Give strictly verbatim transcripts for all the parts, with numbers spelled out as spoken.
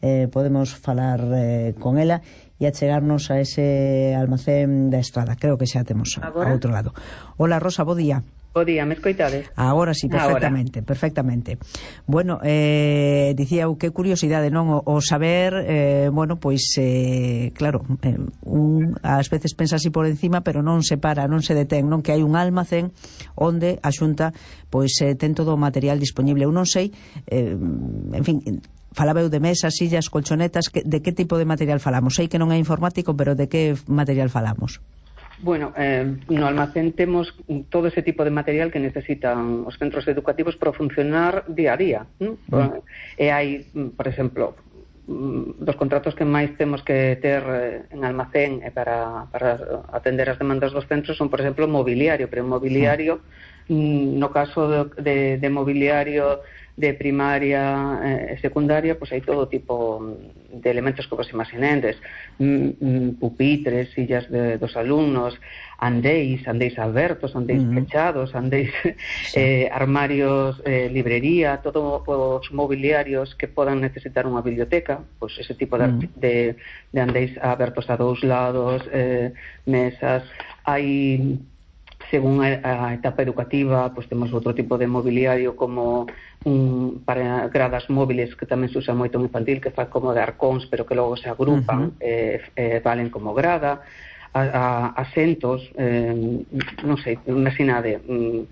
eh, podemos falar eh, con ela e achegarnos a ese almacén da Estrada. Creo que xa temos a, a outro lado. Hola, Rosa, bo día. Bo día, me escoitades? Agora sí, perfectamente, Ahora. perfectamente. Bueno, eh, dicía eu, que curiosidade, non? O, o saber, eh, bueno, pois, eh, claro, eh, un, ás veces pensa así por encima, pero non se para, non se detén, non? Que hai un almacén onde a Xunta, pois, eh, ten todo o material disponible. Eu non sei, eh, en fin, falaba eu de mesas, sillas, colchonetas, que, de que tipo de material falamos? Sei que non é informático, pero de que material falamos? Bueno, eh, no almacén temos todo ese tipo de material que necesitan os centros educativos para funcionar día a día, ¿no? Mm. E hai, por exemplo, dos contratos que máis temos que ter en almacén e para, para atender as demandas dos centros son, por exemplo, mobiliario, pero mobiliario, mm. no caso de, de, de mobiliario de primaria e eh, secundaria, pois hai todo tipo de elementos que vos imaginendes, mm, pupitres, sillas de, dos alumnos, andéis, andéis abertos, andéis uh-huh. pechados, andéis sí. eh, armarios, eh, librería, todos os mobiliarios que podan necesitar unha biblioteca, pois ese tipo de, uh-huh. de, de andéis abertos a dous lados, eh, mesas, hai... Según a, a etapa educativa, pues temos outro tipo de mobiliario como um, para gradas móviles que tamén se usa moito en infantil, que fa como de arcóns, pero que logo se agrupan, uh-huh. eh, eh, valen como grada, a, a, asentos, eh, non sei, unha sinade,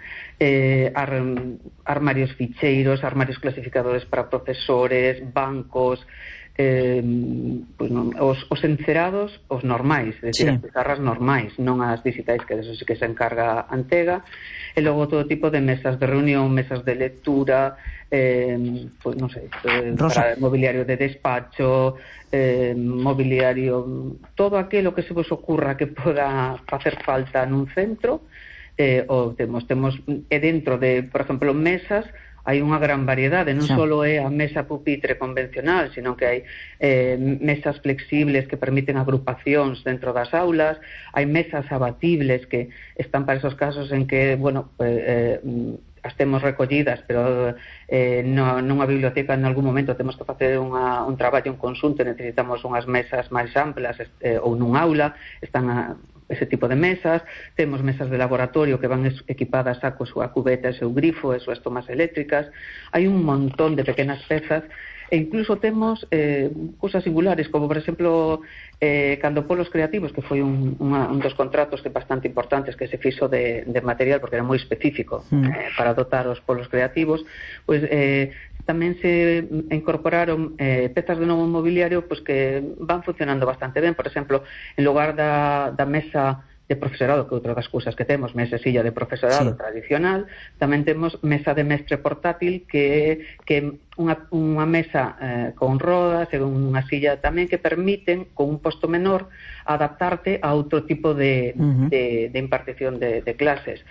eh, ar, armarios ficheiros, armarios clasificadores para profesores, bancos, Eh, pues non, os, os encerados, os normais, é dicir, sí. as pizarras normais, non as digitais, que deso sí que se encarga Antega, e logo todo tipo de mesas de reunión, mesas de lectura, eh, pues non sei, eh, para mobiliario de despacho, eh, mobiliario, todo aquilo que se vos ocurra que poda facer falta nun centro, eh, o temos, temos, e dentro de, por exemplo, mesas, hai unha gran variedade, non sí. só é a mesa pupitre convencional, sino que hai eh, mesas flexibles que permiten agrupacións dentro das aulas, hai mesas abatibles que están para esos casos en que, bueno, eh, eh, as temos recollidas, pero eh, no, nunha biblioteca en algún momento temos que facer unha, un traballo en conxunto, necesitamos unhas mesas máis amplas, eh, ou nun aula, están a ese tipo de mesas, temos mesas de laboratorio que van equipadas a coa súa cubeta, seu grifo, e súas tomas eléctricas, hai un montón de pequenas pezas, e incluso temos eh, cousas singulares, como por exemplo eh, cando polos creativos, que foi un, unha, un dos contratos que bastante importantes que se fixo de, de material, porque era moi específico mm. eh, para dotar os polos creativos, pois eh, tamén se incorporaron eh, pezas de novo mobiliario pues, que van funcionando bastante ben. Por exemplo, en lugar da, da mesa de profesorado, que outra das cousas que temos, mesa silla de profesorado sí. tradicional, tamén temos mesa de mestre portátil, que que unha, unha mesa eh, con rodas e unha silla tamén que permiten, con un posto menor, adaptarte a outro tipo de, uh-huh. de, de impartición de, de clases.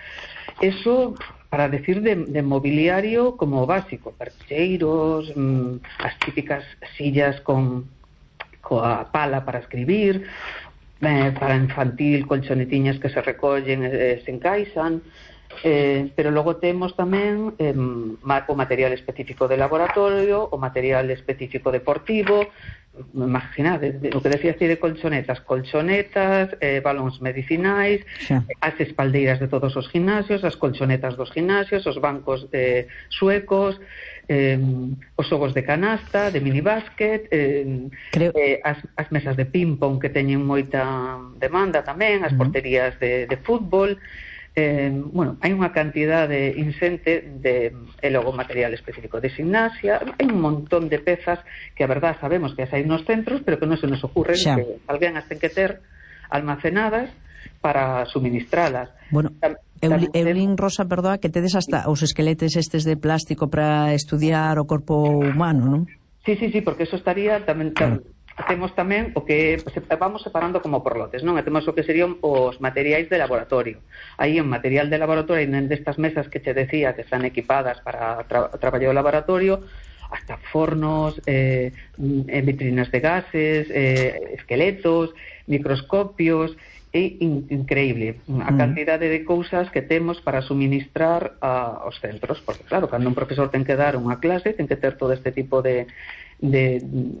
Eso, para decir de, de mobiliario como básico, percheiros, mmm, as típicas sillas con coa pala para escribir, eh, para infantil, colchonetiñas que se recollen e eh, se encaixan, eh, pero logo temos tamén eh, o material específico de laboratorio, o material específico deportivo. Imaginade, o que decías ti de colchonetas, colchonetas, eh, balóns medicinais, sí. as espaldeiras de todos os gimnasios, as colchonetas dos gimnasios, os bancos eh, suecos, eh, os xogos de canasta, de minibásquet, eh, Creo... eh, as, as mesas de ping-pong que teñen moita demanda tamén, as uh-huh. porterías de, de fútbol. Eh, bueno, hai unha cantidade insente de, e logo material específico de gimnasia, hai un montón de pezas que a verdad sabemos que as hai nos centros, pero que non se nos ocurre xa. Que alguén as ten que ter almacenadas para suministralas. Bueno, Eulín, Rosa, perdoa, que tedes hasta os esqueletes estes de plástico para estudiar o corpo humano, non? Sí, sí, sí, porque eso estaría tamén... Claro. Temos tamén o que vamos separando como por lotes, non? E temos o que serían os materiais de laboratorio. Aí en material de laboratorio, en destas mesas que che decía que están equipadas para tra traballo de laboratorio, hasta fornos, eh, vitrinas de gases, eh, esqueletos, microscopios. É in increíble a cantidade de cousas que temos para suministrar a, aos centros, porque claro, cando un profesor ten que dar unha clase ten que ter todo este tipo de, de